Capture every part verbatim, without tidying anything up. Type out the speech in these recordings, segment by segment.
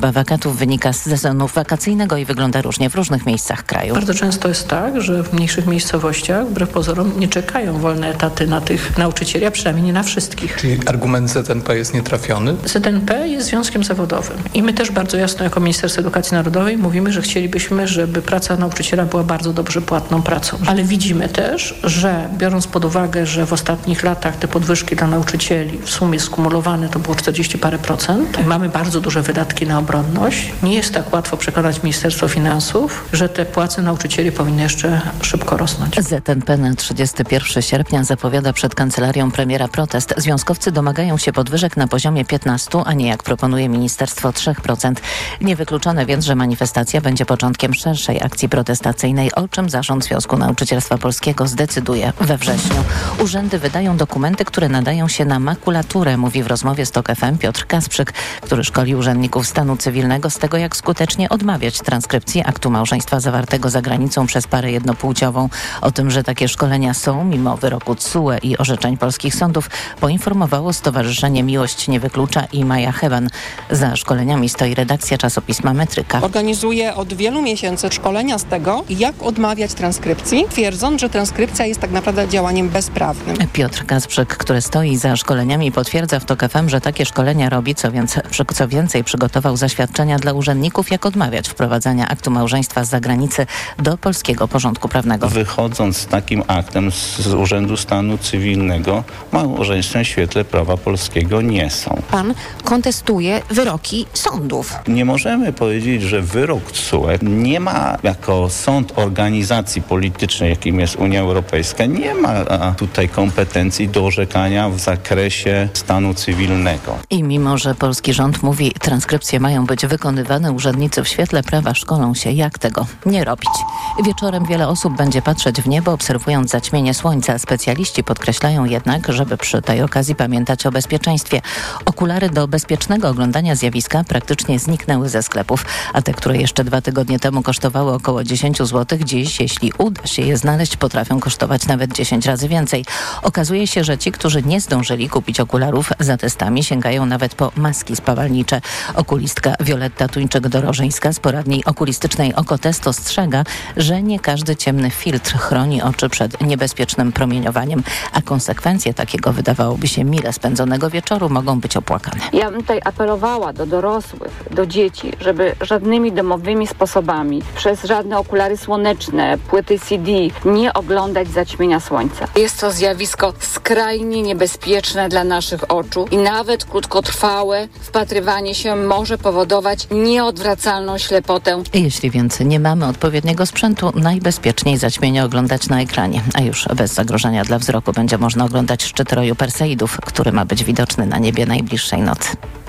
liczba wakatów wynika z sezonu wakacyjnego i wygląda różnie w różnych miejscach kraju. Bardzo często jest tak, że w mniejszych miejscowościach, wbrew pozorom, nie czekają wolne etaty na tych nauczycieli, a przynajmniej nie na wszystkich. Czyli argument Z N P jest nietrafiony? Z N P jest związkiem zawodowym i my też bardzo jasno jako Ministerstwo Edukacji Narodowej mówimy, że chcielibyśmy, żeby praca nauczyciela była bardzo dobrze płatną pracą. Ale widzimy też, że biorąc pod uwagę, że w ostatnich latach te podwyżki dla nauczycieli w sumie skumulowane to było czterdzieści parę procent, mamy bardzo duże wydatki na obronność. Nie jest tak łatwo przekonać Ministerstwo Finansów, że te płace nauczycieli powinny jeszcze szybko rosnąć. Z N P na trzydziestego pierwszego sierpnia zapowiada przed kancelarią premiera protest. Związkowcy domagają się podwyżek na poziomie piętnaście, a nie jak proponuje ministerstwo trzy procent. Niewykluczone więc, że manifestacja będzie początkiem szerszej akcji protestacyjnej, o czym Zarząd Związku Nauczycielstwa Polskiego zdecyduje we wrześniu. Urzędy wydają dokumenty, które nadają się na makulaturę, mówi w rozmowie z Tok F M Piotr Kasprzyk, który szkoli urzędników stanu cywilnego z tego, jak skutecznie odmawiać transkrypcji aktu małżeństwa zawartego za granicą przez parę jednopłciową. O tym, że takie szkolenia są, mimo wyroku T S U E i orzeczeń polskich sądów, poinformowało Stowarzyszenie Miłość Nie Wyklucza i Maja Hewan. Za szkoleniami stoi redakcja czasopisma Metryka. Organizuje od wielu miesięcy szkolenia z tego, jak odmawiać transkrypcji, twierdząc, że transkrypcja jest tak naprawdę działaniem bezprawnym. Piotr Kasprzyk, który stoi za szkoleniami, potwierdza w Tok F M, że takie szkolenia robi, co więcej, co więcej przygotował zaświadczenia dla urzędników, jak odmawiać wprowadzania aktu małżeństwa z zagranicy do polskiego porządku prawnego. Wychodząc z takim aktem z Urzędu Stanu Cywilnego, małżeństwem w świetle prawa polskiego nie są. Pan kontestuje wyroki sądów. Nie możemy powiedzieć, że wyrok T S U E nie ma jako sąd organizacji politycznej, jakim jest Unia Europejska, nie ma tutaj kompetencji do orzekania w zakresie stanu cywilnego. I mimo, że polski rząd mówi, transkrypcje mają być wykonywane, urzędnicy w świetle prawa szkolą się, jak tego nie robić. Wieczorem wiele osób będzie patrzeć w niebo, obserwując zaćmienie słońca. Specjaliści podkreślają jednak, żeby przy tej okazji pamiętać o bezpieczeństwie. Okulary do bezpiecznego oglądania zjawiska praktycznie zniknęły ze sklepów, a te, które jeszcze dwa tygodnie temu kosztowały około dziesięć złotych, dziś, jeśli uda się je znaleźć, potrafią kosztować nawet dziesięć razy więcej. Okazuje się, że ci, którzy nie zdążyli kupić okularów, za testami sięgają nawet po maski spawalnicze. Okulistka Wioletta Tuńczyk-Dorożyńska z poradni okulistycznej Okotest ostrzega, że nie każdy ciemny filtr chroni oczy przed niebezpiecznym promieniowaniem, a konsekwencje takiego, wydawałoby się, mile spędzonego wieczoru mogą być opłakane. Ja bym tutaj apelowała do dorosłych, do dzieci, żeby żadnymi domowymi sposobami, przez żadne okulary słoneczne, płyty C D nie oglądać zaćmienia słońca. Jest to zjawisko skrajnie niebezpieczne dla naszych oczu i nawet krótkotrwałe wpatrywanie się może powodować nieodwracalną ślepotę. Jeśli więc nie mamy odpowiedniego sprzętu, najbezpieczniej zaćmienie oglądać na ekranie, a już bez zagrożenia dla wzroku będzie można oglądać szczyt roju Perseidów, który ma być widoczny na niebie najbliższej nocy.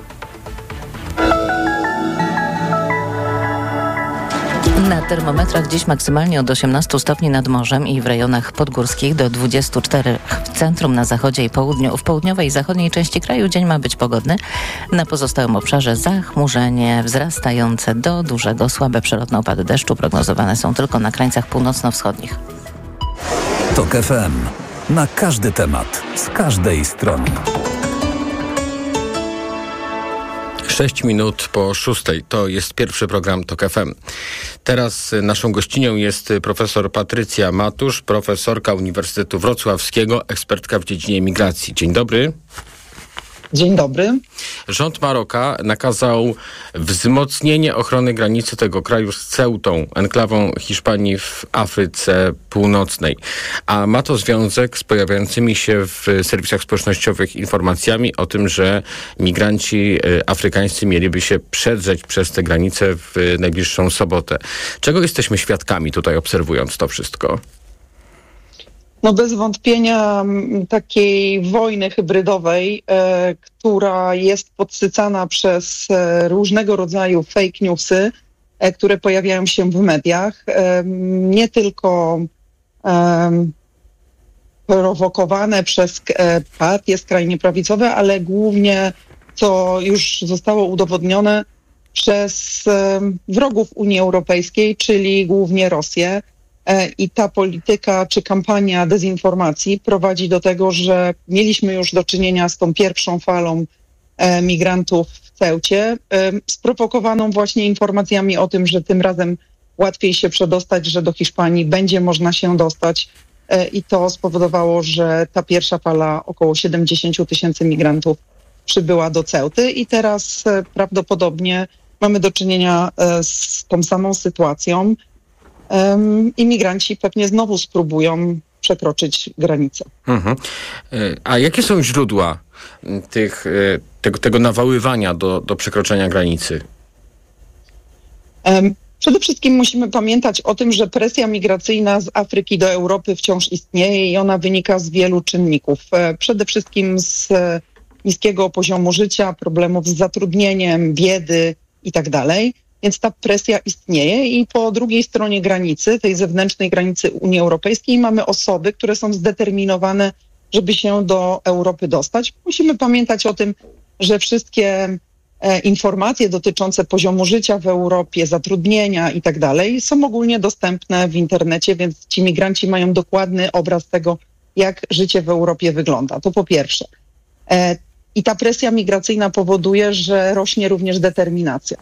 Na termometrach dziś maksymalnie od osiemnastu stopni nad morzem i w rejonach podgórskich do dwudziestu czterech w centrum, na zachodzie i południu. W południowej i zachodniej części kraju dzień ma być pogodny. Na pozostałym obszarze zachmurzenie wzrastające do dużego, słabe przelotne opady deszczu prognozowane są tylko na krańcach północno-wschodnich. Tok F M. Na każdy temat, z każdej strony. Sześć minut po szóstej. To jest pierwszy program Tok F M. Teraz naszą gościnią jest profesor Patrycja Matusz, profesorka Uniwersytetu Wrocławskiego, ekspertka w dziedzinie migracji. Dzień dobry. Dzień dobry. Rząd Maroka nakazał wzmocnienie ochrony granicy tego kraju z Ceutą, enklawą Hiszpanii w Afryce Północnej. A ma to związek z pojawiającymi się w serwisach społecznościowych informacjami o tym, że migranci afrykańscy mieliby się przedrzeć przez tę granicę w najbliższą sobotę. Czego jesteśmy świadkami tutaj, obserwując to wszystko? No bez wątpienia takiej wojny hybrydowej, e, która jest podsycana przez e, różnego rodzaju fake newsy, e, które pojawiają się w mediach, e, nie tylko e, prowokowane przez e, partie skrajnie prawicowe, ale głównie, co już zostało udowodnione, przez e, wrogów Unii Europejskiej, czyli głównie Rosję. I ta polityka czy kampania dezinformacji prowadzi do tego, że mieliśmy już do czynienia z tą pierwszą falą migrantów Ceucie, sprowokowaną właśnie informacjami o tym, że tym razem łatwiej się przedostać, że do Hiszpanii będzie można się dostać i to spowodowało, że ta pierwsza fala około siedemdziesiąt tysięcy migrantów przybyła do Ceuty i teraz prawdopodobnie mamy do czynienia z tą samą sytuacją. Imigranci pewnie znowu spróbują przekroczyć granicę. Mhm. A jakie są źródła tych, tego, tego nawoływania do, do przekroczenia granicy? Przede wszystkim musimy pamiętać o tym, że presja migracyjna z Afryki do Europy wciąż istnieje i ona wynika z wielu czynników. Przede wszystkim z niskiego poziomu życia, problemów z zatrudnieniem, biedy i tak dalej. Więc ta presja istnieje i po drugiej stronie granicy, tej zewnętrznej granicy Unii Europejskiej, mamy osoby, które są zdeterminowane, żeby się do Europy dostać. Musimy pamiętać o tym, że wszystkie e, informacje dotyczące poziomu życia w Europie, zatrudnienia i tak dalej są ogólnie dostępne w internecie, więc ci migranci mają dokładny obraz tego, jak życie w Europie wygląda. To po pierwsze. E, I ta presja migracyjna powoduje, że rośnie również determinacja.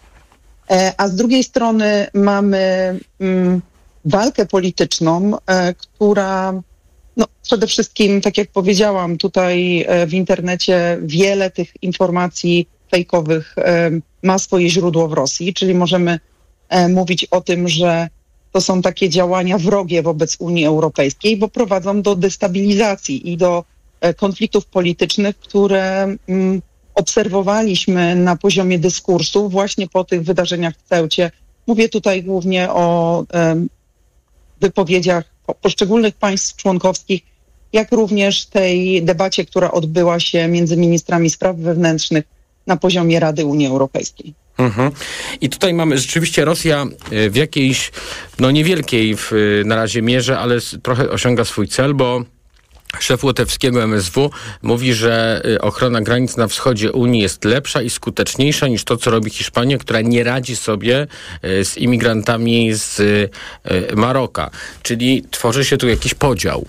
A z drugiej strony mamy mm, walkę polityczną, e, która no, przede wszystkim, tak jak powiedziałam, tutaj e, w internecie wiele tych informacji fejkowych e, ma swoje źródło w Rosji, czyli możemy e, mówić o tym, że to są takie działania wrogie wobec Unii Europejskiej, bo prowadzą do destabilizacji i do e, konfliktów politycznych, które mm, obserwowaliśmy na poziomie dyskursu właśnie po tych wydarzeniach w Ceucie. Mówię tutaj głównie o um, wypowiedziach poszczególnych państw członkowskich, jak również tej debacie, która odbyła się między ministrami spraw wewnętrznych na poziomie Rady Unii Europejskiej. Mhm. I tutaj mamy rzeczywiście Rosja w jakiejś, no niewielkiej w, na razie mierze, ale trochę osiąga swój cel, bo szef łotewskiego M S W mówi, że ochrona granic na wschodzie Unii jest lepsza i skuteczniejsza niż to, co robi Hiszpania, która nie radzi sobie z imigrantami z Maroka. Czyli tworzy się tu jakiś podział.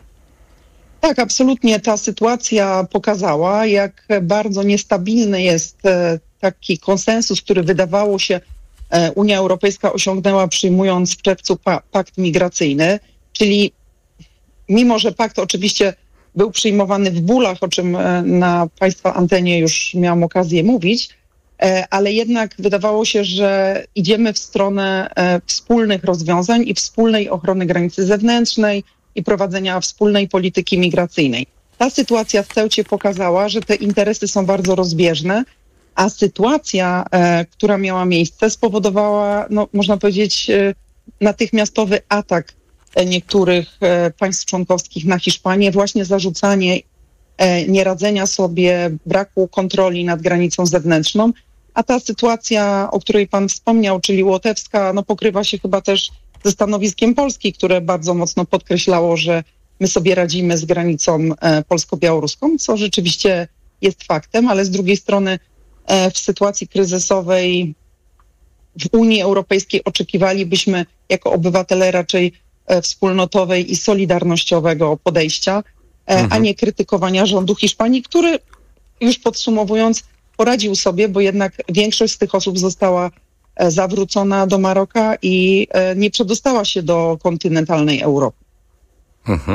Tak, absolutnie. Ta sytuacja pokazała, jak bardzo niestabilny jest taki konsensus, który wydawało się Unia Europejska osiągnęła, przyjmując w czerwcu pa- pakt migracyjny, czyli mimo że pakt oczywiście był przyjmowany w bólach, o czym na Państwa antenie już miałam okazję mówić, ale jednak wydawało się, że idziemy w stronę wspólnych rozwiązań i wspólnej ochrony granicy zewnętrznej i prowadzenia wspólnej polityki migracyjnej. Ta sytuacja w Ceucie pokazała, że te interesy są bardzo rozbieżne, a sytuacja, która miała miejsce, spowodowała, no, można powiedzieć, natychmiastowy atak niektórych e, państw członkowskich na Hiszpanię, właśnie zarzucanie e, nieradzenia sobie, braku kontroli nad granicą zewnętrzną, a ta sytuacja, o której pan wspomniał, czyli łotewska, no pokrywa się chyba też ze stanowiskiem Polski, które bardzo mocno podkreślało, że my sobie radzimy z granicą e, polsko-białoruską, co rzeczywiście jest faktem, ale z drugiej strony e, w sytuacji kryzysowej w Unii Europejskiej oczekiwalibyśmy jako obywatele raczej wspólnotowej i solidarnościowego podejścia, mhm. a nie krytykowania rządu Hiszpanii, który, już podsumowując, poradził sobie, bo jednak większość z tych osób została zawrócona do Maroka i nie przedostała się do kontynentalnej Europy. Mhm.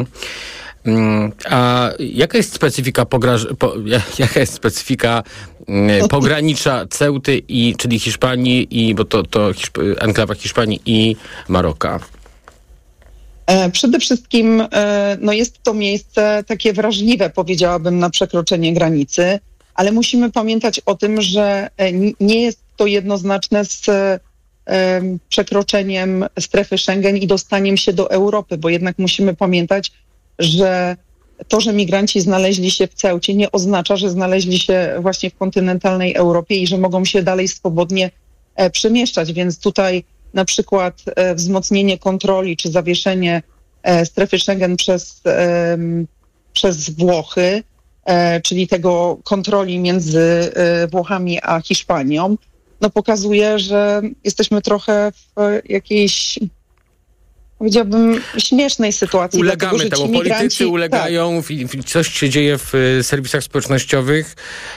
A jaka jest specyfika pograż- po, jaka jest specyfika pogranicza Ceuty, i, czyli Hiszpanii, i, bo to, to Hiszp- enklawa Hiszpanii i Maroka? Przede wszystkim no jest to miejsce takie wrażliwe, powiedziałabym, na przekroczenie granicy, ale musimy pamiętać o tym, że nie jest to jednoznaczne z przekroczeniem strefy Schengen i dostaniem się do Europy, bo jednak musimy pamiętać, że to, że migranci znaleźli się w Ceucie, nie oznacza, że znaleźli się właśnie w kontynentalnej Europie i że mogą się dalej swobodnie przemieszczać, więc tutaj na przykład e, wzmocnienie kontroli czy zawieszenie e, strefy Schengen przez, e, przez Włochy, e, czyli tego kontroli między e, Włochami a Hiszpanią, no pokazuje, że jesteśmy trochę w jakiejś powiedziałabym, śmiesznej sytuacji. Ulegamy dlatego, temu, migranci, politycy ulegają, tak. Coś się dzieje w serwisach społecznościowych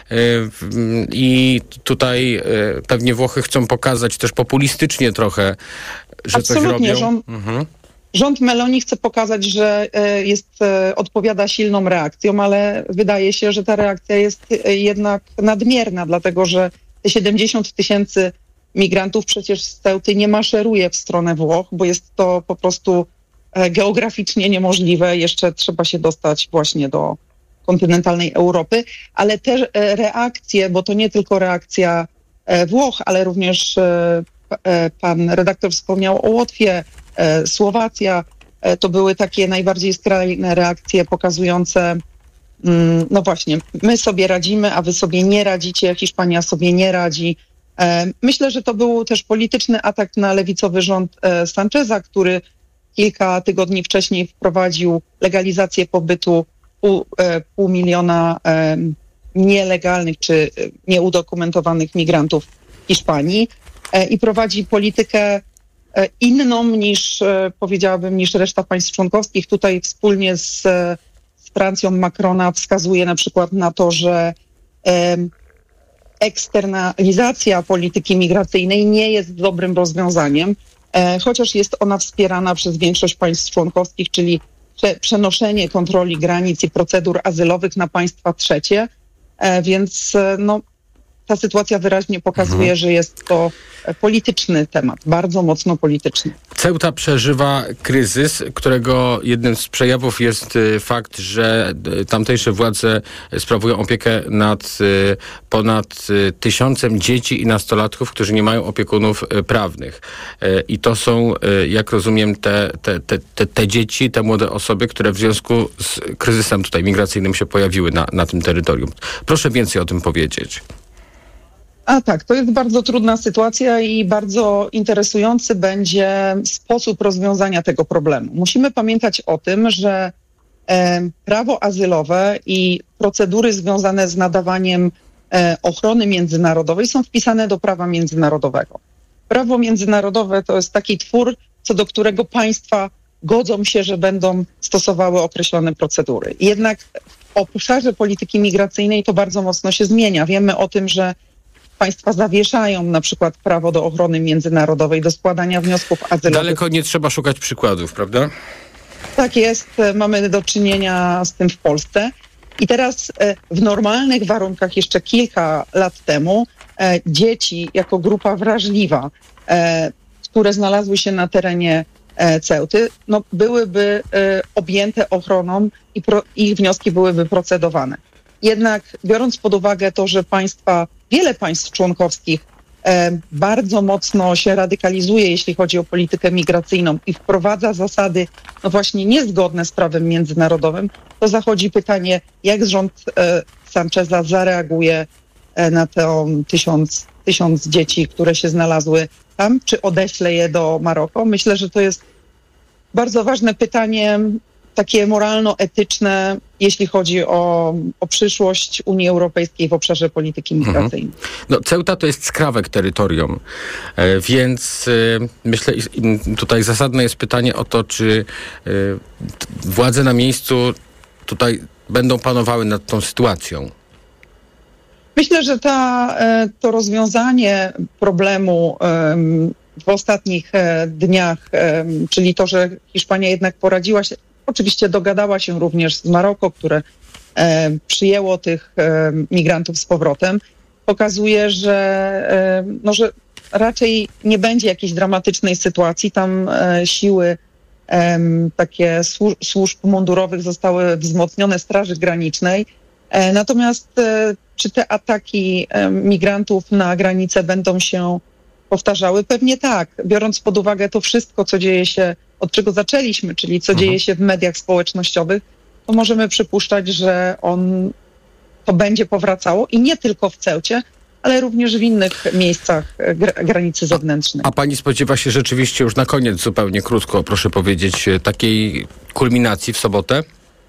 i tutaj pewnie Włochy chcą pokazać też populistycznie trochę, że Absolutnie, coś robią. Rząd, mhm. rząd Meloni chce pokazać, że jest, odpowiada silną reakcją, ale wydaje się, że ta reakcja jest jednak nadmierna, dlatego że te siedemdziesiąt tysięcy migrantów przecież z Ceuty nie maszeruje w stronę Włoch, bo jest to po prostu geograficznie niemożliwe. Jeszcze trzeba się dostać właśnie do kontynentalnej Europy, ale te reakcje, bo to nie tylko reakcja Włoch, ale również pan redaktor wspomniał o Łotwie, Słowacja, to były takie najbardziej skrajne reakcje pokazujące, no właśnie, my sobie radzimy, a wy sobie nie radzicie, Hiszpania sobie nie radzi. Myślę, że to był też polityczny atak na lewicowy rząd Sancheza, który kilka tygodni wcześniej wprowadził legalizację pobytu pół, pół miliona nielegalnych czy nieudokumentowanych migrantów w Hiszpanii i prowadzi politykę inną niż, powiedziałabym, niż reszta państw członkowskich. Tutaj wspólnie z, z Francją Macrona wskazuje na przykład na to, że eksternalizacja polityki migracyjnej nie jest dobrym rozwiązaniem, e, chociaż jest ona wspierana przez większość państw członkowskich, czyli prze, przenoszenie kontroli granic i procedur azylowych na państwa trzecie, e, więc e, no, ta sytuacja wyraźnie pokazuje, mhm. że jest to polityczny temat, bardzo mocno polityczny. Ceuta przeżywa kryzys, którego jednym z przejawów jest fakt, że tamtejsze władze sprawują opiekę nad ponad tysiącem dzieci i nastolatków, którzy nie mają opiekunów prawnych. I to są, jak rozumiem, te, te, te, te, te dzieci, te młode osoby, które w związku z kryzysem tutaj migracyjnym się pojawiły na, na tym terytorium. Proszę więcej o tym powiedzieć. A tak, to jest bardzo trudna sytuacja i bardzo interesujący będzie sposób rozwiązania tego problemu. Musimy pamiętać o tym, że e, prawo azylowe i procedury związane z nadawaniem e, ochrony międzynarodowej są wpisane do prawa międzynarodowego. Prawo międzynarodowe to jest taki twór, co do którego państwa godzą się, że będą stosowały określone procedury. Jednak w obszarze polityki migracyjnej to bardzo mocno się zmienia. Wiemy o tym, że państwa zawieszają na przykład prawo do ochrony międzynarodowej, do składania wniosków azylowych. Daleko nie trzeba szukać przykładów, prawda? Tak jest, mamy do czynienia z tym w Polsce. I teraz w normalnych warunkach jeszcze kilka lat temu dzieci jako grupa wrażliwa, które znalazły się na terenie Ceuty, no, byłyby objęte ochroną i pro, ich wnioski byłyby procedowane. Jednak biorąc pod uwagę to, że państwa, wiele państw członkowskich e, bardzo mocno się radykalizuje, jeśli chodzi o politykę migracyjną i wprowadza zasady, no właśnie niezgodne z prawem międzynarodowym, to zachodzi pytanie, jak rząd e, Sancheza zareaguje e, na te tysiąc, tysiąc dzieci, które się znalazły tam, czy odeśle je do Maroko. Myślę, że to jest bardzo ważne pytanie, takie moralno-etyczne, jeśli chodzi o, o przyszłość Unii Europejskiej w obszarze polityki migracyjnej. Mhm. No, Ceuta to jest skrawek terytorium, e, więc e, myślę, i tutaj zasadne jest pytanie o to, czy e, władze na miejscu tutaj będą panowały nad tą sytuacją. Myślę, że ta, to rozwiązanie problemu w ostatnich dniach, czyli to, że Hiszpania jednak poradziła się, oczywiście dogadała się również z Maroko, które e, przyjęło tych e, migrantów z powrotem, pokazuje, że, e, no, że raczej nie będzie jakiejś dramatycznej sytuacji. Tam e, siły e, takie służ- służb mundurowych zostały wzmocnione, Straży Granicznej. E, natomiast e, czy te ataki e, migrantów na granicę będą się powtarzały? Pewnie tak, biorąc pod uwagę to wszystko, co dzieje się, od czego zaczęliśmy, czyli co mhm. dzieje się w mediach społecznościowych, to możemy przypuszczać, że on to będzie powracało i nie tylko w Ceucie, ale również w innych miejscach gra- granicy zewnętrznej. A, a pani spodziewa się rzeczywiście już na koniec, zupełnie krótko, proszę powiedzieć, takiej kulminacji w sobotę?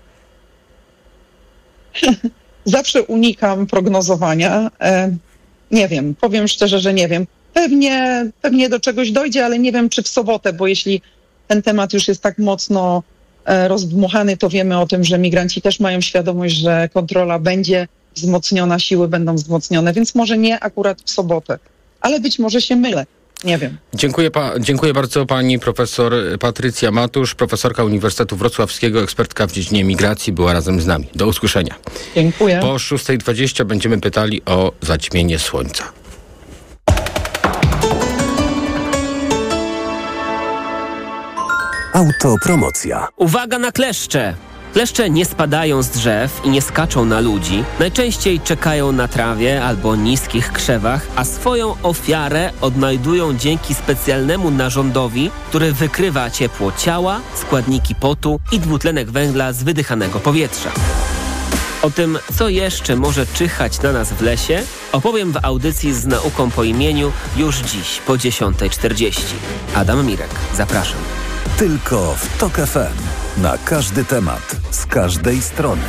Zawsze unikam prognozowania. E, nie wiem, powiem szczerze, że nie wiem. Pewnie, pewnie do czegoś dojdzie, ale nie wiem, czy w sobotę, bo jeśli ten temat już jest tak mocno e, rozdmuchany, to wiemy o tym, że migranci też mają świadomość, że kontrola będzie wzmocniona, siły będą wzmocnione, więc może nie akurat w sobotę, ale być może się mylę. Nie wiem. Dziękuję, pa, dziękuję bardzo pani profesor Patrycja Matusz, profesorka Uniwersytetu Wrocławskiego, ekspertka w dziedzinie migracji, była razem z nami. Do usłyszenia. Dziękuję. Po szósta dwadzieścia będziemy pytali o zaćmienie słońca. Autopromocja. Uwaga na kleszcze! Kleszcze nie spadają z drzew i nie skaczą na ludzi. Najczęściej czekają na trawie albo niskich krzewach, a swoją ofiarę odnajdują dzięki specjalnemu narządowi, który wykrywa ciepło ciała, składniki potu i dwutlenek węgla z wydychanego powietrza. O tym, co jeszcze może czyhać na nas w lesie, opowiem w audycji z nauką po imieniu już dziś po dziesiąta czterdzieści. Adam Mirek, zapraszam. Tylko w Tok F M. Na każdy temat, z każdej strony.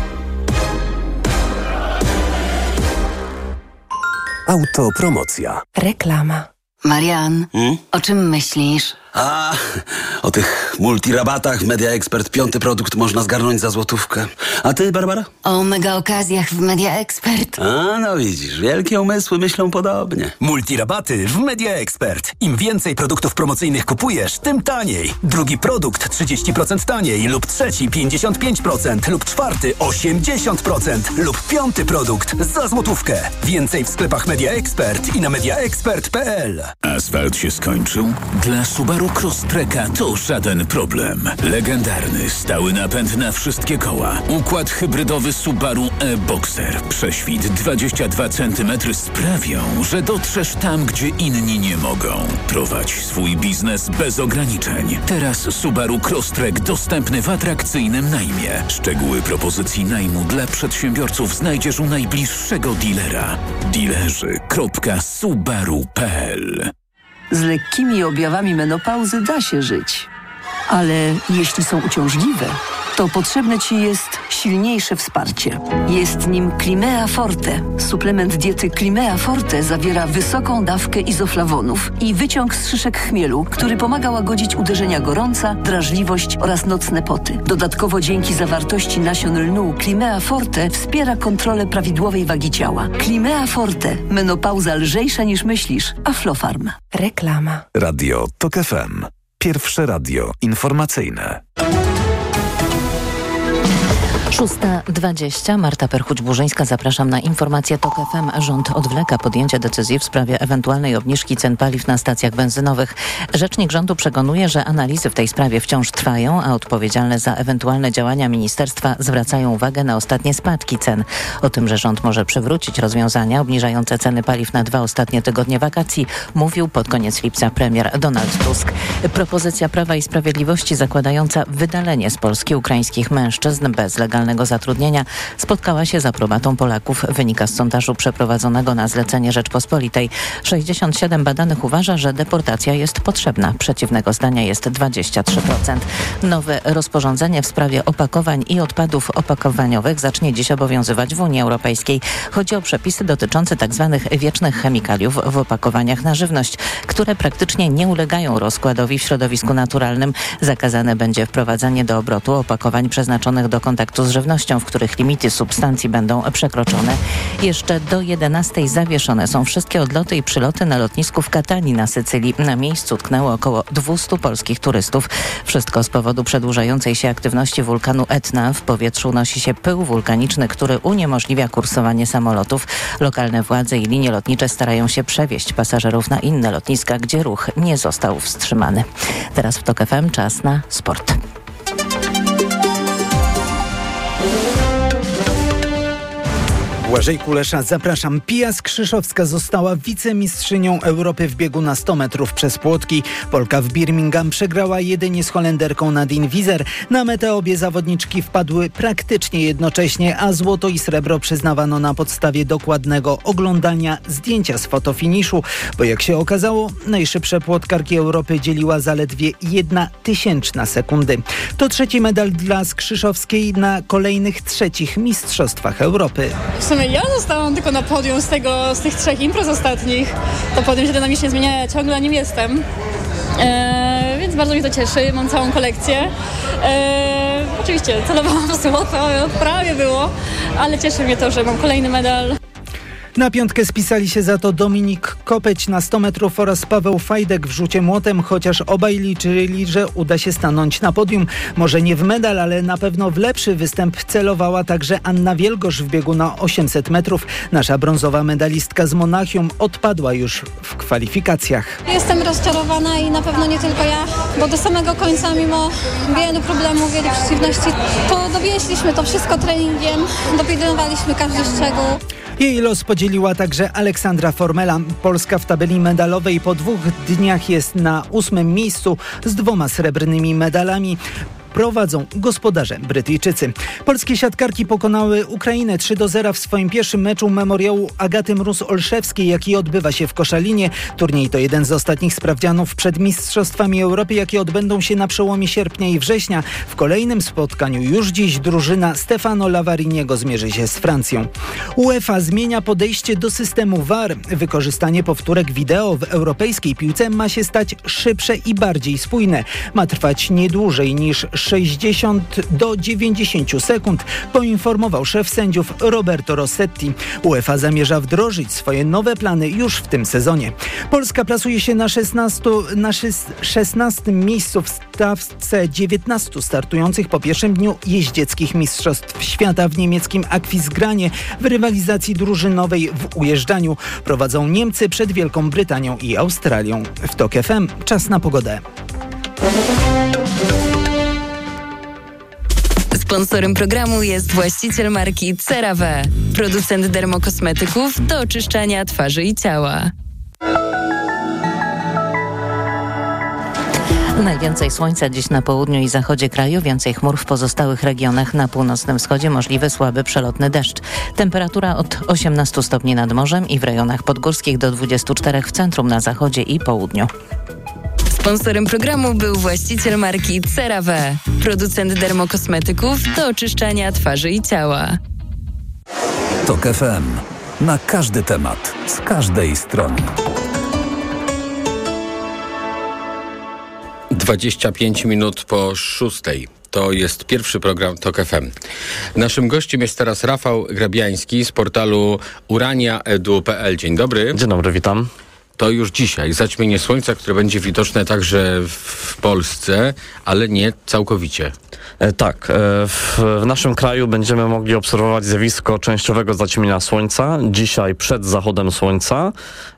Autopromocja. Reklama. Marian, Hmm? o czym myślisz? A, o tych multirabatach w Media Expert piąty produkt można zgarnąć za złotówkę. A ty, Barbara? O mega okazjach w Media Expert. A, no widzisz, wielkie umysły myślą podobnie. Multirabaty w Media Expert. Im więcej produktów promocyjnych kupujesz, tym taniej. Drugi produkt trzydzieści procent taniej lub trzeci pięćdziesiąt pięć procent lub czwarty osiemdziesiąt procent lub piąty produkt za złotówkę. Więcej w sklepach Media Expert i na media expert kropka p l. Asfalt się skończył? Dla Subaru Crosstreka to żaden problem. Legendarny, stały napęd na wszystkie koła. Układ hybrydowy Subaru e-Boxer. Prześwit dwadzieścia dwa centymetry sprawią, że dotrzesz tam, gdzie inni nie mogą. Prowadź swój biznes bez ograniczeń. Teraz Subaru Crosstrek dostępny w atrakcyjnym najmie. Szczegóły propozycji najmu dla przedsiębiorców znajdziesz u najbliższego dealera. Dilerzy kropka subaru kropka p l. Z lekkimi objawami menopauzy da się żyć. Ale jeśli są uciążliwe, to potrzebne Ci jest silniejsze wsparcie. Jest nim Climea Forte. Suplement diety Climea Forte zawiera wysoką dawkę izoflawonów i wyciąg z szyszek chmielu, który pomaga łagodzić uderzenia gorąca, drażliwość oraz nocne poty. Dodatkowo dzięki zawartości nasion lnu Climea Forte wspiera kontrolę prawidłowej wagi ciała. Climea Forte. Menopauza lżejsza niż myślisz. Aflofarm. Reklama. Radio Tok F M. Pierwsze radio informacyjne. szósta dwadzieścia. Marta Perchuć-Burzyńska, zapraszam na informację Tok F M. Rząd odwleka podjęcie decyzji w sprawie ewentualnej obniżki cen paliw na stacjach benzynowych. Rzecznik rządu przekonuje, że analizy w tej sprawie wciąż trwają, a odpowiedzialne za ewentualne działania ministerstwa zwracają uwagę na ostatnie spadki cen. O tym, że rząd może przywrócić rozwiązania obniżające ceny paliw na dwa ostatnie tygodnie wakacji, mówił pod koniec lipca premier Donald Tusk. Propozycja Prawa i Sprawiedliwości zakładająca wydalenie z Polski ukraińskich mężczyzn bez legalnego zatrudnienia spotkała się z aprobatą Polaków, wynika z sondażu przeprowadzonego na zlecenie Rzeczpospolitej. sześćdziesiąt siedem badanych uważa, że deportacja jest potrzebna. Przeciwnego zdania jest dwadzieścia trzy procent. Nowe rozporządzenie w sprawie opakowań i odpadów opakowaniowych zacznie dziś obowiązywać w Unii Europejskiej. Chodzi o przepisy dotyczące tzw. wiecznych chemikaliów w opakowaniach na żywność, które praktycznie nie ulegają rozkładowi w środowisku naturalnym. Zakazane będzie wprowadzanie do obrotu opakowań przeznaczonych do kontaktu z żywnością, w których limity substancji będą przekroczone. Jeszcze do jedenastej zawieszone są wszystkie odloty i przyloty na lotnisku w Katanii na Sycylii. Na miejscu tknęło około dwieście polskich turystów. Wszystko z powodu przedłużającej się aktywności wulkanu Etna. W powietrzu unosi się pył wulkaniczny, który uniemożliwia kursowanie samolotów. Lokalne władze i linie lotnicze starają się przewieźć pasażerów na inne lotniska, gdzie ruch nie został wstrzymany. Teraz w Tok F M czas na sport. Błażej Kulesza, zapraszam. Pia Skrzyszowska została wicemistrzynią Europy w biegu na sto metrów przez płotki. Polka w Birmingham przegrała jedynie z Holenderką Nadine Wieser. Na metę obie zawodniczki wpadły praktycznie jednocześnie, a złoto i srebro przyznawano na podstawie dokładnego oglądania zdjęcia z fotofiniszu, bo jak się okazało, najszybsze płotkarki Europy dzieliła zaledwie jedna tysięczna sekundy. To trzeci medal dla Skrzyszowskiej na kolejnych trzecich Mistrzostwach Europy. W sumie ja zostałam tylko na podium z, tego, z tych trzech imprez ostatnich. To podium się dynamicznie zmienia, ja ciągle nim jestem. Eee, więc bardzo mnie to cieszy. Mam całą kolekcję. Eee, oczywiście celowałam w złoto, prawie było, ale cieszy mnie to, że mam kolejny medal. Na piątkę spisali się za to Dominik Kopeć na sto metrów oraz Paweł Fajdek w rzucie młotem, chociaż obaj liczyli, że uda się stanąć na podium. Może nie w medal, ale na pewno w lepszy występ celowała także Anna Wielgosz w biegu na osiemset metrów. Nasza brązowa medalistka z Monachium odpadła już w kwalifikacjach. Jestem rozczarowana i na pewno nie tylko ja, bo do samego końca, mimo wielu problemów, wielu przeciwności, to dowieźliśmy to wszystko treningiem, dopilnowaliśmy każdy szczegół. Jej los podzieliła także Aleksandra Formela. Polska w tabeli medalowej po dwóch dniach jest na ósmym miejscu z dwoma srebrnymi medalami. Prowadzą gospodarze Brytyjczycy. Polskie siatkarki pokonały Ukrainę trzy do zera w swoim pierwszym meczu memoriału Agaty Mróz-Olszewskiej, jaki odbywa się w Koszalinie. Turniej to jeden z ostatnich sprawdzianów przed Mistrzostwami Europy, jakie odbędą się na przełomie sierpnia i września. W kolejnym spotkaniu już dziś drużyna Stefano Lavariniego zmierzy się z Francją. UEFA zmienia podejście do systemu V A R. Wykorzystanie powtórek wideo w europejskiej piłce ma się stać szybsze i bardziej spójne. Ma trwać nie dłużej niż sześćdziesiąt do dziewięćdziesięciu sekund, poinformował szef sędziów Roberto Rossetti. UEFA zamierza wdrożyć swoje nowe plany już w tym sezonie. Polska plasuje się na, szesnastu, na szesnastym miejscu w stawce dziewiętnastu startujących po pierwszym dniu jeździeckich Mistrzostw Świata w niemieckim Aquisgranie w rywalizacji drużynowej w ujeżdżaniu. Prowadzą Niemcy przed Wielką Brytanią i Australią. W TOK F M czas na pogodę. Sponsorem programu jest właściciel marki CeraVe, producent dermokosmetyków do oczyszczania twarzy i ciała. Najwięcej słońca dziś na południu i zachodzie kraju, więcej chmur w pozostałych regionach. Na północnym wschodzie możliwy słaby przelotny deszcz. Temperatura od osiemnastu stopni nad morzem i w rejonach podgórskich do dwudziestu czterech w centrum, na zachodzie i południu. Sponsorem programu był właściciel marki CeraVe, producent dermokosmetyków do oczyszczania twarzy i ciała. TOK F M. Na każdy temat, z każdej strony. dwadzieścia pięć minut po szóstej. To jest pierwszy program TOK F M. Naszym gościem jest teraz Rafał Grabiański z portalu urania edu kropka pe el. Dzień dobry. Dzień dobry, witam. To już dzisiaj zaćmienie słońca, które będzie widoczne także w Polsce, ale nie całkowicie. E, tak, e, w, w naszym kraju będziemy mogli obserwować zjawisko częściowego zaćmienia słońca, dzisiaj przed zachodem słońca.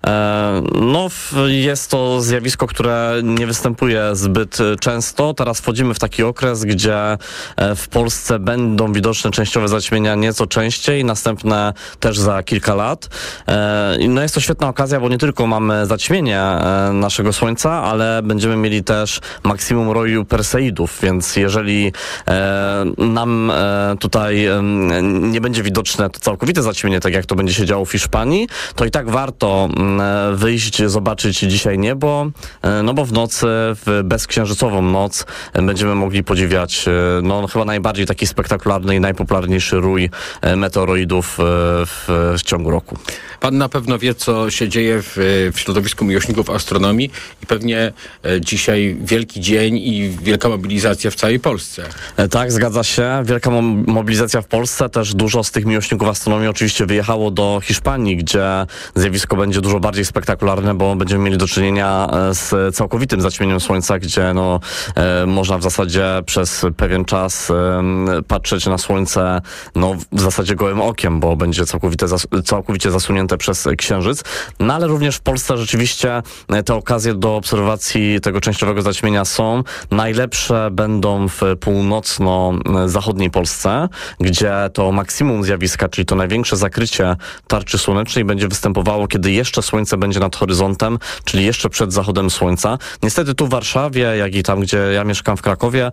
E, no, w, jest to zjawisko, które nie występuje zbyt często. Teraz wchodzimy w taki okres, gdzie e, w Polsce będą widoczne częściowe zaćmienia nieco częściej, następne też za kilka lat. E, no jest to świetna okazja, bo nie tylko mamy zaćmienie e, naszego słońca, ale będziemy mieli też maksimum roju Perseidów, więc jeżeli e, nam e, tutaj e, nie będzie widoczne to całkowite zaćmienie, tak jak to będzie się działo w Hiszpanii, to i tak warto e, wyjść, zobaczyć dzisiaj niebo, e, no bo w nocy, w bezksiężycową noc e, będziemy mogli podziwiać e, no chyba najbardziej taki spektakularny i najpopularniejszy rój e, meteoroidów e, w, w ciągu roku. Pan na pewno wie, co się dzieje w, w środowisku miłośników astronomii i pewnie e, dzisiaj wielki dzień i wielka mobilizacja w całej Polsce. E, tak, zgadza się. Wielka mo- mobilizacja w Polsce. Też dużo z tych miłośników astronomii oczywiście wyjechało do Hiszpanii, gdzie zjawisko będzie dużo bardziej spektakularne, bo będziemy mieli do czynienia z całkowitym zaćmieniem słońca, gdzie no, e, można w zasadzie przez pewien czas e, patrzeć na słońce no, w zasadzie gołym okiem, bo będzie całkowite zas- całkowicie zasunięte przez księżyc. No ale również w Polsce rzeczywiście te okazje do obserwacji tego częściowego zaćmienia są. Najlepsze będą w północno-zachodniej Polsce, gdzie to maksimum zjawiska, czyli to największe zakrycie tarczy słonecznej będzie występowało, kiedy jeszcze słońce będzie nad horyzontem, czyli jeszcze przed zachodem słońca. Niestety tu w Warszawie, jak i tam, gdzie ja mieszkam w Krakowie,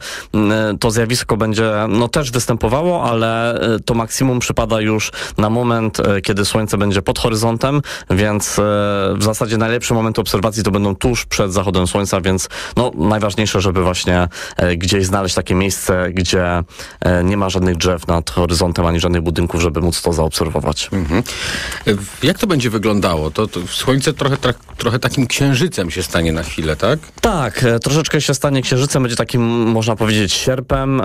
to zjawisko będzie no też występowało, ale to maksimum przypada już na moment, kiedy słońce będzie pod horyzontem, więc w zasadzie zasadzie najlepsze momenty obserwacji to będą tuż przed zachodem słońca, więc no, najważniejsze, żeby właśnie e, gdzieś znaleźć takie miejsce, gdzie e, nie ma żadnych drzew nad horyzontem, ani żadnych budynków, żeby móc to zaobserwować. Mhm. Jak to będzie wyglądało? To, to słońce trochę, tra, trochę takim księżycem się stanie na chwilę, tak? Tak, e, troszeczkę się stanie księżycem, będzie takim, można powiedzieć, sierpem. E,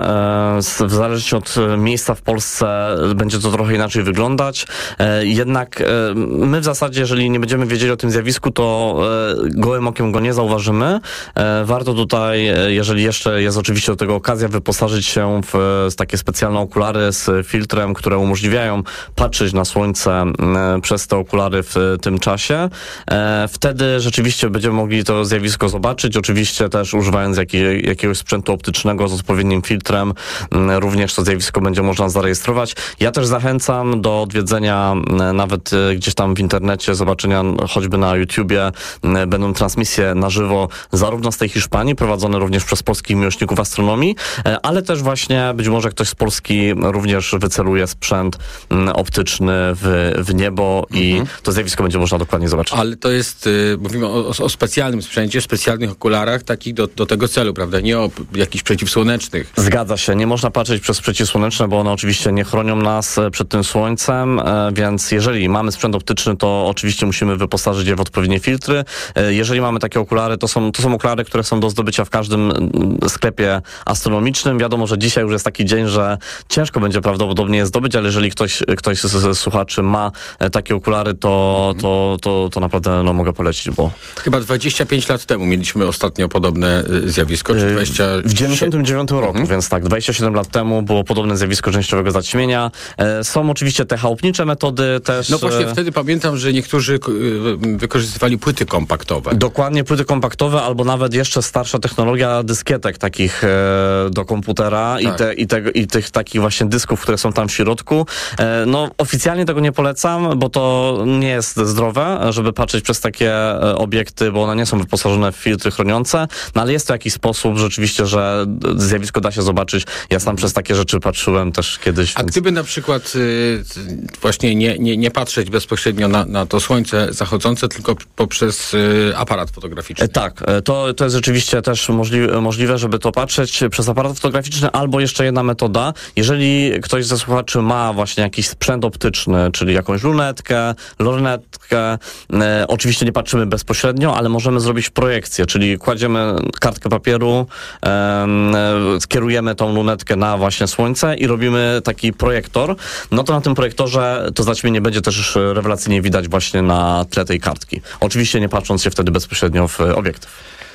w zależności od miejsca w Polsce będzie to trochę inaczej wyglądać. E, jednak e, my w zasadzie, jeżeli nie będziemy wiedzieli o tym zjawisku, to e, gołym okiem go nie zauważymy. E, warto tutaj, e, jeżeli jeszcze jest oczywiście do tego okazja, wyposażyć się w e, takie specjalne okulary z filtrem, które umożliwiają patrzeć na słońce e, przez te okulary w e, tym czasie. E, wtedy rzeczywiście będziemy mogli to zjawisko zobaczyć, oczywiście też używając jakiej, jakiegoś sprzętu optycznego z odpowiednim filtrem, e, również to zjawisko będzie można zarejestrować. Ja też zachęcam do odwiedzenia e, nawet e, gdzieś tam w internecie, zobaczenia choćby na YouTubie, e, będą transmisje na żywo zarówno z tej Hiszpanii, prowadzone również przez polskich miłośników astronomii, e, ale też właśnie być może ktoś z Polski również wyceluje sprzęt m, optyczny w, w niebo i mhm. to zjawisko będzie można dokładnie zobaczyć. Ale to jest, y, mówimy o, o specjalnym sprzęcie, specjalnych okularach takich do, do tego celu, prawda? Nie o jakichś przeciwsłonecznych. Zgadza się. Nie można patrzeć przez przeciwsłoneczne, bo one oczywiście nie chronią nas przed tym słońcem, e, więc jeżeli mamy sprzęt optyczny, to oczywiście musimy wyposażyć je w odpowiednie filtry. E, jeżeli mamy takie okulary, to są, to są okulary, które są do zdobycia w każdym sklepie astronomicznym. Wiadomo, że dzisiaj już jest taki dzień, że ciężko będzie prawdopodobnie je zdobyć, ale jeżeli ktoś, ktoś z, z słuchaczy ma takie okulary, to, to, to, to naprawdę no, mogę polecić, bo... Chyba dwadzieścia pięć lat temu mieliśmy ostatnio podobne zjawisko, czy dwadzieścia... W dziewięćdziesiątym dziewiątym roku, mhm. więc tak, dwadzieścia siedem lat temu było podobne zjawisko częściowego zaćmienia. E, są oczywiście te chałupnicze metody też... No właśnie wtedy pamiętam, że niektórzy wykorzystywali płyty kompaktowe. Dokładnie, płyty kompaktowe, albo nawet jeszcze starsza technologia dyskietek takich e, do komputera tak. i, te, i, te, i tych takich właśnie dysków, które są tam w środku. E, no oficjalnie tego nie polecam, bo to nie jest zdrowe, żeby patrzeć przez takie e, obiekty, bo one nie są wyposażone w filtry chroniące, no ale jest to jakiś sposób rzeczywiście, że zjawisko da się zobaczyć. Ja sam przez takie rzeczy patrzyłem też kiedyś. A więc... gdyby na przykład y, właśnie nie, nie, nie patrzeć bezpośrednio na, na to słońce zachodzące, tylko poprzez y, aparat fotograficzny. E, tak, to, to jest rzeczywiście też możliwe, możliwe, żeby to patrzeć przez aparat fotograficzny, albo jeszcze jedna metoda. Jeżeli ktoś ze słuchaczy ma właśnie jakiś sprzęt optyczny, czyli jakąś lunetkę, lornetkę, e, oczywiście nie patrzymy bezpośrednio, ale możemy zrobić projekcję, czyli kładziemy kartkę papieru, e, e, skierujemy tą lunetkę na właśnie słońce i robimy taki projektor. No to na tym projektorze to zaćmienie będzie też rewelacyjnie widać właśnie na tle tej kartki. Oczywiście nie patrząc się wtedy bezpośrednio w obiektyw.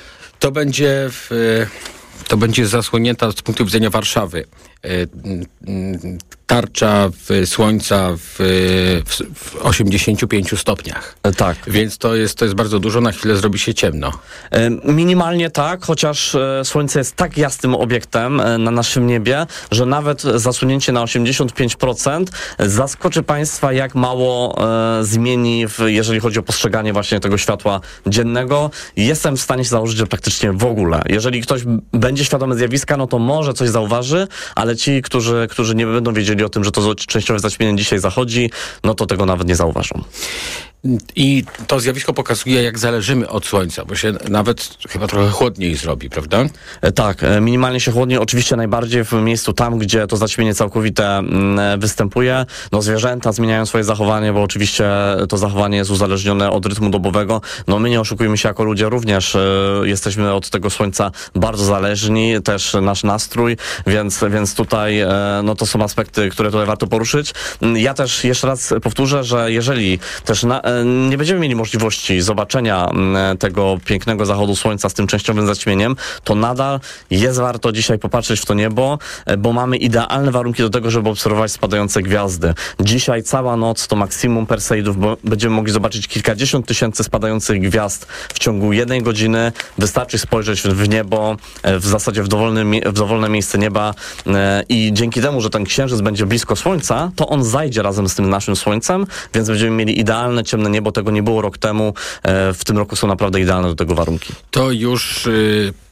To będzie w, to będzie zasłonięta z punktu widzenia Warszawy tarcza w słońca w, w, w osiemdziesięciu pięciu stopniach. Tak. Więc to jest, to jest bardzo dużo, na chwilę zrobi się ciemno. Minimalnie tak, chociaż słońce jest tak jasnym obiektem na naszym niebie, że nawet zasłonięcie na osiemdziesiąt pięć procent zaskoczy Państwa, jak mało e, zmieni, w, jeżeli chodzi o postrzeganie właśnie tego światła dziennego. Jestem w stanie się założyć, że praktycznie w ogóle. Jeżeli ktoś będzie świadomy zjawiska, no to może coś zauważy, ale ci, którzy, którzy nie będą wiedzieli o tym, że to częściowe zaćmienie dzisiaj zachodzi, no to tego nawet nie zauważą. I to zjawisko pokazuje, jak zależymy od słońca, bo się nawet chyba trochę chłodniej zrobi, prawda? Tak, minimalnie się chłodniej, oczywiście najbardziej w miejscu tam, gdzie to zaćmienie całkowite występuje. No zwierzęta zmieniają swoje zachowanie, bo oczywiście to zachowanie jest uzależnione od rytmu dobowego. No my nie oszukujmy się, jako ludzie również jesteśmy od tego słońca bardzo zależni, też nasz nastrój, więc, więc tutaj no to są aspekty, które tutaj warto poruszyć. Ja też jeszcze raz powtórzę, że jeżeli też na nie będziemy mieli możliwości zobaczenia tego pięknego zachodu słońca z tym częściowym zaćmieniem, to nadal jest warto dzisiaj popatrzeć w to niebo, bo mamy idealne warunki do tego, żeby obserwować spadające gwiazdy. Dzisiaj cała noc to maksimum Perseidów, bo będziemy mogli zobaczyć kilkadziesiąt tysięcy spadających gwiazd w ciągu jednej godziny. Wystarczy spojrzeć w niebo, w zasadzie w dowolne, w dowolne miejsce nieba i dzięki temu, że ten księżyc będzie blisko słońca, to on zajdzie razem z tym naszym słońcem, więc będziemy mieli idealne ciemne niebo. Tego nie było rok temu. W tym roku są naprawdę idealne do tego warunki. To już y,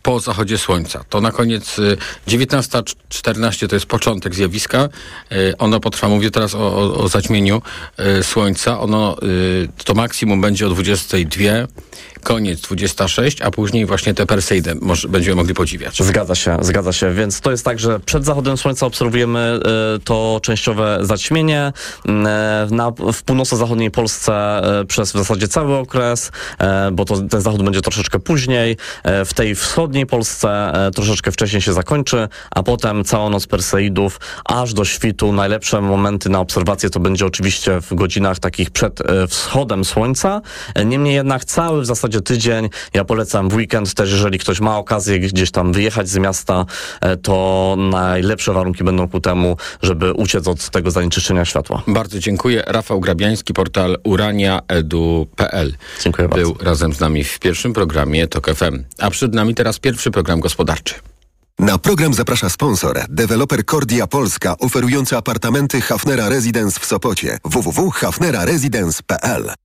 po zachodzie słońca. To na koniec dziewiętnasta czternaście to jest początek zjawiska. Ono potrwa, mówię teraz o, o, o zaćmieniu słońca. Ono, to maksimum będzie o dwudziestej drugiej, koniec dwudziesta sześć, a później właśnie te Perseidy może, będziemy mogli podziwiać. Zgadza się, zgadza się. Więc to jest tak, że przed zachodem słońca obserwujemy y, to częściowe zaćmienie. Y, na, w północno-zachodniej Polsce y, przez w zasadzie cały okres, y, bo to, ten zachód będzie troszeczkę później. Y, w tej wschodniej Polsce y, troszeczkę wcześniej się zakończy, a potem cała noc Perseidów aż do świtu. Najlepsze momenty na obserwację to będzie oczywiście w godzinach takich przed y, wschodem słońca. Y, niemniej jednak cały w zasadzie tydzień. Ja polecam w weekend też, jeżeli ktoś ma okazję gdzieś tam wyjechać z miasta, to najlepsze warunki będą ku temu, żeby uciec od tego zanieczyszczenia światła. Bardzo dziękuję. Rafał Grabiański, portal urania edu kropka pe el. Dziękuję bardzo. Był razem z nami w pierwszym programie Tok F M. A przed nami teraz pierwszy program gospodarczy. Na program zaprasza sponsor, deweloper Kordia Polska, oferujący apartamenty Hafnera Residence w Sopocie. w w w kropka hafnera residence kropka pe el.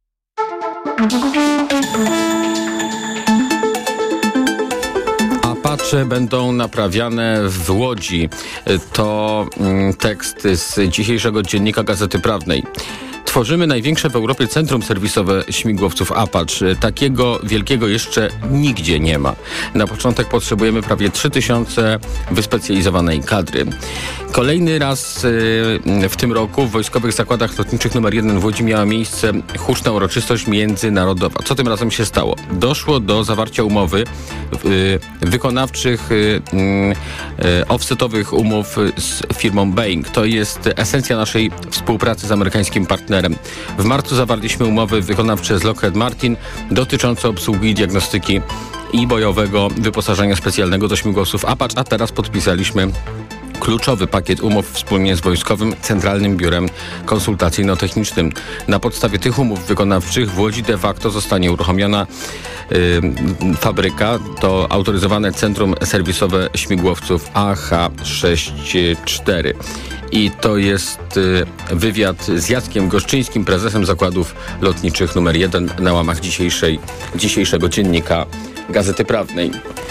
Apache będą naprawiane w Łodzi. To mm, tekst z dzisiejszego dziennika Gazety Prawnej. Tworzymy największe w Europie centrum serwisowe śmigłowców Apache. Takiego wielkiego jeszcze nigdzie nie ma. Na początek potrzebujemy prawie trzy tysiące wyspecjalizowanej kadry. Kolejny raz w tym roku w Wojskowych Zakładach Lotniczych numer jeden w Łodzi miała miejsce huczna uroczystość międzynarodowa. Co tym razem się stało? Doszło do zawarcia umowy wykonawczych offsetowych umów z firmą Boeing. To jest esencja naszej współpracy z amerykańskim partnerem. W marcu zawarliśmy umowy wykonawcze z Lockheed Martin dotyczące obsługi diagnostyki i bojowego wyposażenia specjalnego do śmigłowców Apache, a teraz podpisaliśmy kluczowy pakiet umów wspólnie z Wojskowym Centralnym Biurem Konsultacyjno-Technicznym. Na podstawie tych umów wykonawczych w Łodzi de facto zostanie uruchomiona y, fabryka, to autoryzowane Centrum Serwisowe Śmigłowców A H sześćdziesiąt cztery. I to jest y, wywiad z Jackiem Goszczyńskim, prezesem Zakładów Lotniczych numer jeden na łamach dzisiejszej, dzisiejszego dziennika Gazety Prawnej.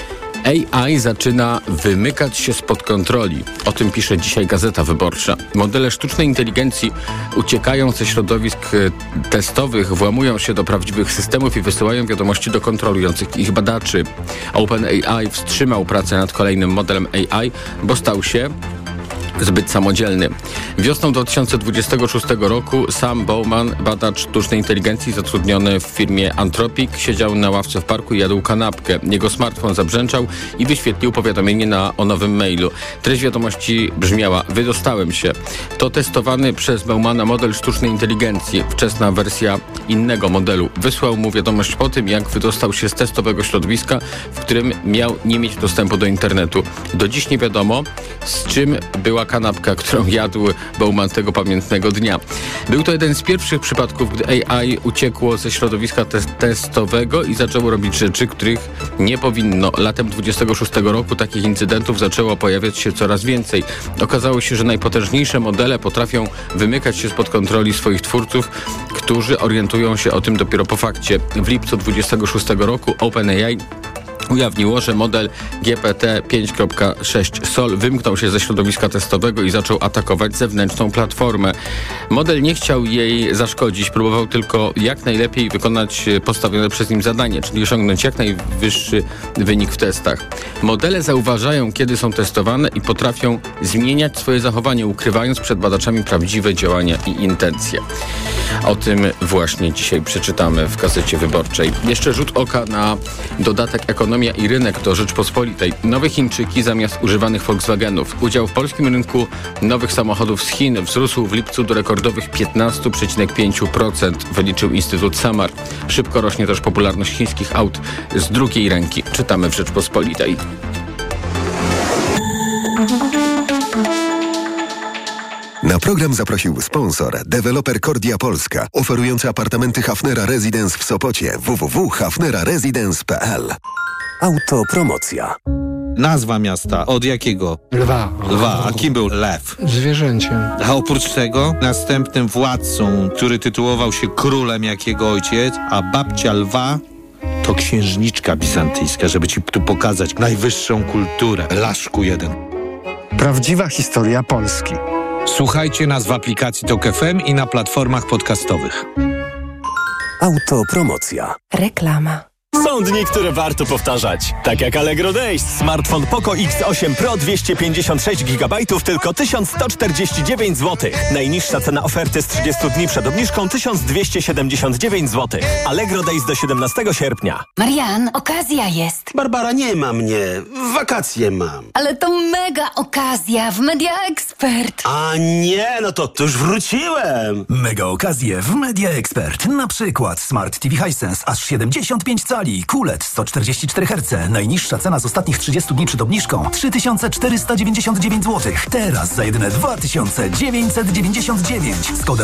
A I zaczyna wymykać się spod kontroli. O tym pisze dzisiaj Gazeta Wyborcza. Modele sztucznej inteligencji uciekają ze środowisk testowych, włamują się do prawdziwych systemów i wysyłają wiadomości do kontrolujących ich badaczy. OpenAI wstrzymał pracę nad kolejnym modelem A I, bo stał się zbyt samodzielny. Wiosną dwa tysiące dwudziestego szóstego roku Sam Bowman, badacz sztucznej inteligencji zatrudniony w firmie Anthropic, siedział na ławce w parku i jadł kanapkę. Jego smartfon zabrzęczał i wyświetlił powiadomienie na, o nowym mailu. Treść wiadomości brzmiała: wydostałem się. To testowany przez Bowmana model sztucznej inteligencji, wczesna wersja innego modelu. Wysłał mu wiadomość po tym, jak wydostał się z testowego środowiska, w którym miał nie mieć dostępu do internetu. Do dziś nie wiadomo, z czym była kanapka, którą jadł Bowman tego pamiętnego dnia. Był to jeden z pierwszych przypadków, gdy A I uciekło ze środowiska te- testowego i zaczęło robić rzeczy, których nie powinno. Latem dwudziestego szóstego roku takich incydentów zaczęło pojawiać się coraz więcej. Okazało się, że najpotężniejsze modele potrafią wymykać się spod kontroli swoich twórców, którzy orientują się o tym dopiero po fakcie. W lipcu dwudziestego szóstego roku OpenAI ujawniło, że model G P T pięć kropka sześć Sol wymknął się ze środowiska testowego i zaczął atakować zewnętrzną platformę. Model nie chciał jej zaszkodzić, próbował tylko jak najlepiej wykonać postawione przez nim zadanie, czyli osiągnąć jak najwyższy wynik w testach. Modele zauważają, kiedy są testowane i potrafią zmieniać swoje zachowanie, ukrywając przed badaczami prawdziwe działania i intencje. O tym właśnie dzisiaj przeczytamy w Gazecie Wyborczej. Jeszcze rzut oka na dodatek Ekonomia i rynek do Rzeczpospolitej. Nowe Chińczyki zamiast używanych Volkswagenów. Udział w polskim rynku nowych samochodów z Chin wzrósł w lipcu do rekordowych piętnaście przecinek pięć procent, wyliczył Instytut Samar. Szybko rośnie też popularność chińskich aut z drugiej ręki. Czytamy w Rzeczpospolitej. Na program zaprosił sponsor, deweloper Kordia Polska, oferujący apartamenty Hafnera Residence w Sopocie. w w w kropka hafnera residence kropka pe el. Autopromocja. Nazwa miasta. Od jakiego? Lwa. Lwa. A kim był lew? Zwierzęciem. A oprócz tego następnym władcą, który tytułował się królem jak jego ojciec, a babcia lwa To księżniczka bizantyjska, żeby ci tu pokazać najwyższą kulturę. Laszku jeden. Prawdziwa historia Polski. Słuchajcie nas w aplikacji Tok F M i na platformach podcastowych. Autopromocja. Reklama. Są dni, które warto powtarzać. Tak jak Allegro Days. Smartfon Poco X osiem Pro dwieście pięćdziesiąt sześć gigabajtów tylko tysiąc sto czterdzieści dziewięć złotych. Najniższa cena oferty z trzydziestu dni przed obniżką tysiąc dwieście siedemdziesiąt dziewięć złotych. Allegro Days do siedemnastego sierpnia. Marian, okazja jest. Barbara, nie ma mnie. Wakacje mam. Ale to mega okazja w Media Expert. A nie, no to, to już wróciłem. Mega okazje w Media Expert. Na przykład Smart T V Hisense aż siedemdziesiąt pięć cali. Q L E D sto czterdzieści cztery herce. Najniższa cena z ostatnich trzydziestu dni przed obniżką trzy tysiące czterysta dziewięćdziesiąt dziewięć złotych. Teraz za jedyne dwa tysiące dziewięćset dziewięćdziesiąt dziewięć z kodem